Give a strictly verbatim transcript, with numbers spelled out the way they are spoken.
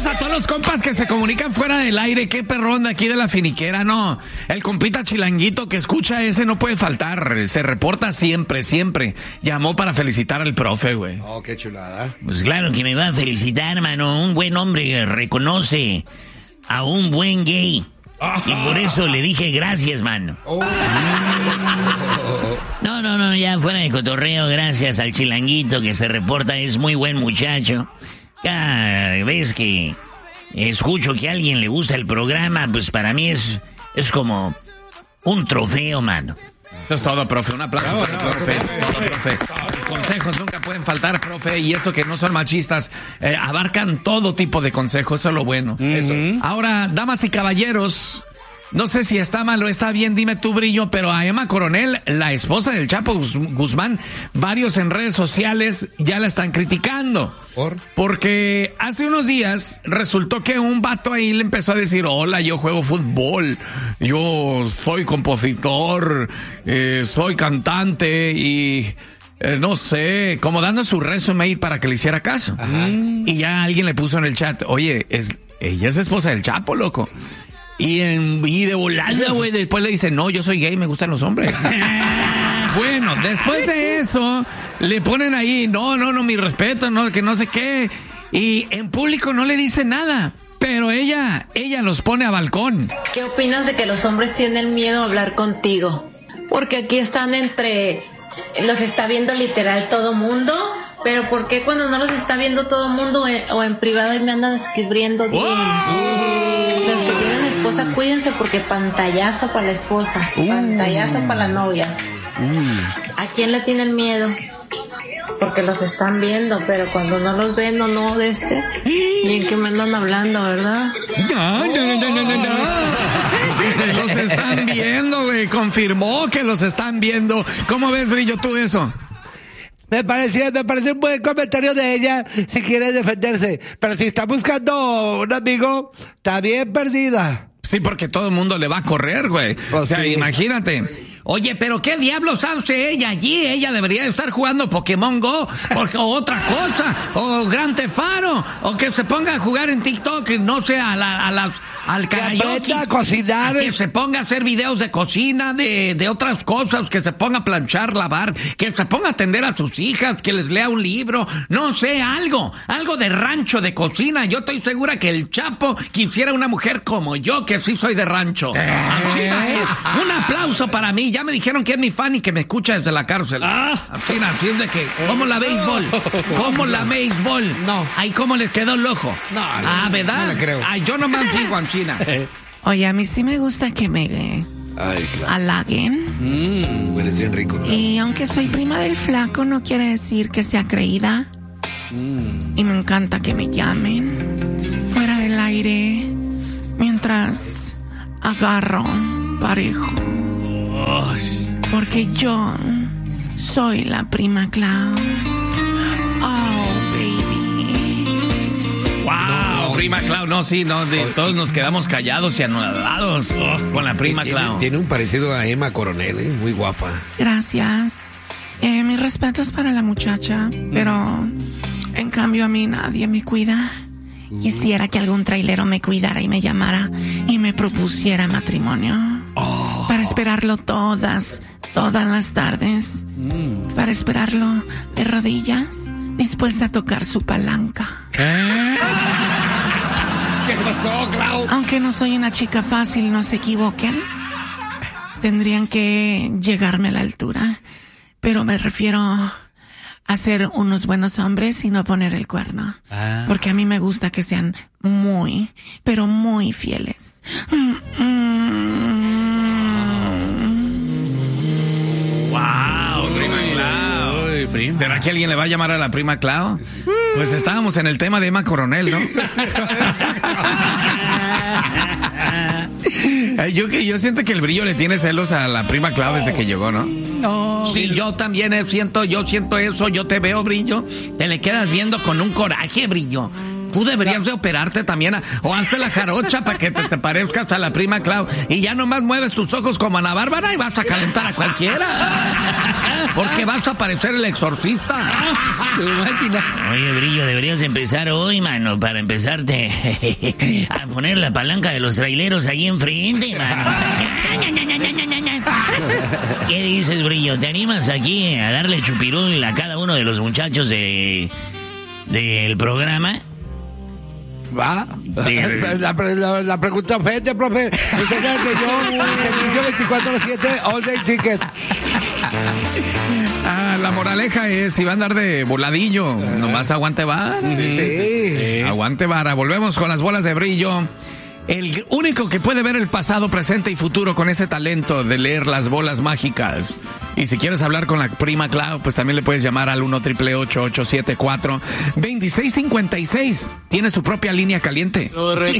Saludos a todos los compas que se comunican fuera del aire. Qué perrón de aquí de la finiquera, no. El compita chilanguito que escucha ese no puede faltar. Se reporta siempre, siempre. Llamó para felicitar al profe, güey. Oh, qué chulada. Pues claro que me va a felicitar, mano. Un buen hombre reconoce a un buen gay. Y por eso le dije gracias, mano. Oh. No, no, no, ya fuera de cotorreo, gracias al chilanguito que se reporta, es muy buen muchacho. Cada vez que escucho que a alguien le gusta el programa, pues para mí es, es como un trofeo, mano. Eso es todo, profe. Un aplauso no, para el no, profe. no, Es todo, profe. Los consejos nunca pueden faltar, profe. Y eso que no son machistas, eh, abarcan todo tipo de consejos. Eso es lo bueno. Uh-huh. Eso. Ahora, damas y caballeros, no sé si está mal o está bien, dime tú, Brillo, pero a Emma Coronel, la esposa del Chapo Guzmán, varios en redes sociales ya la están criticando. ¿Por? Porque hace unos días resultó que un vato ahí le empezó a decir, hola, yo juego fútbol, yo soy compositor, eh, soy cantante y... Eh, no sé, como dando su resumen para que le hiciera caso. Ajá. Y ya alguien le puso en el chat, oye, es, ella es esposa del Chapo, loco. Y, en, y de volada, güey, después le dice, no, yo soy gay, me gustan los hombres. Bueno, después de eso, le ponen ahí, no, no, no, mi respeto, no, que no sé qué. Y en público no le dice nada. Pero ella, ella los pone a balcón. ¿Qué opinas de que los hombres tienen miedo a hablar contigo? Porque aquí están entre... Los está viendo literal todo mundo, pero ¿por qué cuando no los está viendo todo mundo eh, o en privado y me andan escribiendo bien? Uh. Los que tienen esposa, cuídense porque pantallazo para la esposa, uh. pantallazo para la novia. Uh. ¿A quién le tienen miedo? Porque los están viendo, pero cuando no los ven o no de este, ¿y en qué me andan hablando, verdad? No, no, no, no, no, no. Dice, los están viendo, güey. Confirmó que los están viendo. ¿Cómo ves, Brillo, tú eso? Me pareció, me pareció un buen comentario de ella si quiere defenderse. Pero si está buscando un amigo, está bien perdida. Sí, porque todo el mundo le va a correr, güey. Pues o sea, sí. Imagínate. Oye, pero ¿qué diablos hace ella allí? Ella debería estar jugando Pokémon Go porque, o otra cosa, o Gran Tefaro, o que se ponga a jugar en TikTok, no sé, a, la, a las, al karaoke. A cocinar. A que se ponga a hacer videos de cocina, de, de otras cosas, que se ponga a planchar, lavar, que se ponga a atender a sus hijas, que les lea un libro, no sé, algo, algo de rancho, de cocina. Yo estoy segura que el Chapo quisiera una mujer como yo, que sí soy de rancho. Eh. Así, eh. Un aplauso para mí. Ya me dijeron que es mi fan y que me escucha desde la cárcel. Ah. Así, así es de que, ¿cómo la béisbol? ¿Cómo la béisbol? No. Ay, ¿cómo les quedó el ojo? No, no. Ah, ¿verdad? No le creo. Ay, yo nomás digo en China. Oye, a mí sí me gusta que me Ay, claro. halaguen. Mm, hueles bien rico. Claro. Y aunque soy prima del flaco, no quiere decir que sea creída. Mm. Y me encanta que me llamen fuera del aire mientras agarro parejo. Porque yo soy la prima Clau. Oh, baby. Wow, no, prima Clau. No, sí, no, de, todos nos quedamos callados y anonadados oh, con la prima tiene, Clau. Tiene un parecido a Emma Coronel, ¿eh? Muy guapa. Gracias. Eh, mis respetos para la muchacha, pero en cambio a mí nadie me cuida. Quisiera que algún trailero me cuidara y me llamara y me propusiera matrimonio. Oh. Para esperarlo todas, todas las tardes. Mm. Para esperarlo de rodillas, dispuesta a tocar su palanca. ¿Eh? ¿Qué pasó, Clau? Aunque no soy una chica fácil, no se equivoquen. Tendrían que llegarme a la altura. Pero me refiero a ser unos buenos hombres y no poner el cuerno. Ah. Porque a mí me gusta que sean muy, pero muy fieles. Mm, mm. Wow, prima Clau. Uy, prima. ¿Será que alguien le va a llamar a la prima Clau? Pues estábamos en el tema de Emma Coronel, ¿no? Yo, yo siento que el Brillo le tiene celos a la prima Clau desde que llegó, ¿no? No. Sí, yo también siento, yo siento eso, yo te veo, Brillo. Te le quedas viendo con un coraje, Brillo. Tú deberías de operarte también, a- o hazte la jarocha para que te, te parezcas a la prima Clau. Y ya nomás mueves tus ojos como Ana Bárbara y vas a calentar a cualquiera. Porque vas a parecer el exorcista. Su máquina. Oye, Brillo, deberías empezar hoy, mano, para empezarte a poner la palanca de los traileros ahí enfrente, mano. ¿Qué dices, Brillo? ¿Te animas aquí a darle chupirul a cada uno de los muchachos de del programa? ¿Va? Sí. La, pre- la, la pregunta ofende, profe. Usted sabe que yo, servicio veinticuatro siete, all day ticket. Ah, la moraleja es, si va a andar de voladillo, nomás aguante vara. Sí. Aguante vara. Volvemos con las bolas de brillo. El único que puede ver el pasado, presente y futuro con ese talento de leer las bolas mágicas. Y si quieres hablar con la prima Clau, pues también le puedes llamar al uno triple ocho ocho siete cuatro dos seis cinco seis. Tiene su propia línea caliente.